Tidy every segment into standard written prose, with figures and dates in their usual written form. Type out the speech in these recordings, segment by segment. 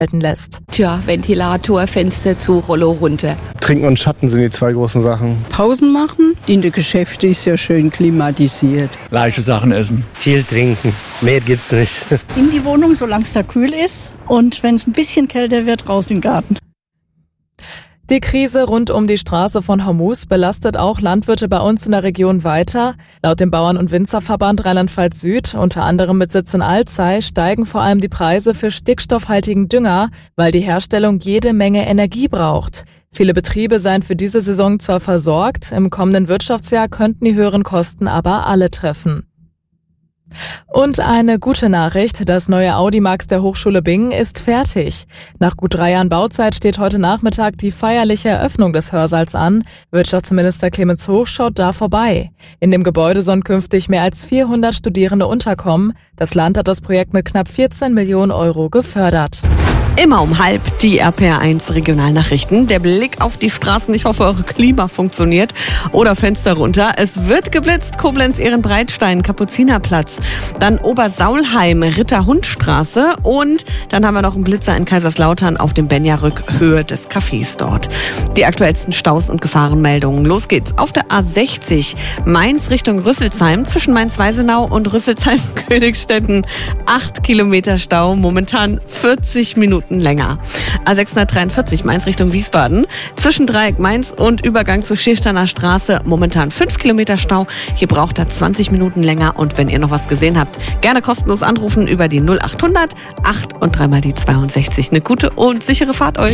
lässt. Ventilator, Fenster zu, Rollo runter. Trinken und Schatten sind die zwei großen Sachen. Pausen machen. In den Geschäften ist ja schön klimatisiert. Leichte Sachen essen. Viel trinken. Mehr gibt's nicht. In die Wohnung, solange es da kühl ist. Und wenn es ein bisschen kälter wird, raus in den Garten. Die Krise rund um die Straße von Hormuz belastet auch Landwirte bei uns in der Region weiter. Laut dem Bauern- und Winzerverband Rheinland-Pfalz Süd, unter anderem mit Sitz in Alzey, steigen vor allem die Preise für stickstoffhaltigen Dünger, weil die Herstellung jede Menge Energie braucht. Viele Betriebe seien für diese Saison zwar versorgt, im kommenden Wirtschaftsjahr könnten die höheren Kosten aber alle treffen. Und eine gute Nachricht, das neue Audimax der Hochschule Bingen ist fertig. Nach gut 3 Jahren Bauzeit steht heute Nachmittag die feierliche Eröffnung des Hörsaals an. Wirtschaftsminister Clemens Hoch schaut da vorbei. In dem Gebäude sollen künftig mehr als 400 Studierende unterkommen. Das Land hat das Projekt mit knapp 14 Millionen Euro gefördert. Immer um 12:30 die RPR1 Regionalnachrichten. Der Blick auf die Straßen. Ich hoffe, eure Klima funktioniert. Oder Fenster runter. Es wird geblitzt. Koblenz, Ehrenbreitstein, Kapuzinerplatz. Dann Obersaulheim, Ritterhundstraße. Und dann haben wir noch einen Blitzer in Kaiserslautern auf dem Benjarück, Höhe des Cafés dort. Die aktuellsten Staus und Gefahrenmeldungen. Los geht's. Auf der A60 Mainz Richtung Rüsselsheim zwischen Mainz-Weisenau und Rüsselsheim-Königstetten. 8 Kilometer Stau. Momentan 40 Minuten länger. A643 Mainz Richtung Wiesbaden. Zwischen Dreieck Mainz und Übergang zur Schiersteiner Straße momentan 5 Kilometer Stau. Hier braucht er 20 Minuten länger. Und wenn ihr noch was gesehen habt, gerne kostenlos anrufen über die 0800 8 und 3 mal die 62. Eine gute und sichere Fahrt euch.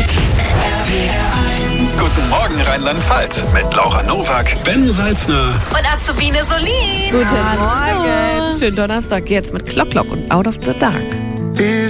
Guten Morgen Rheinland-Pfalz mit Laura Nowak, Ben Salzner und Azubine Solin. Guten Morgen. Schönen Donnerstag jetzt mit Clock und Out of the Dark.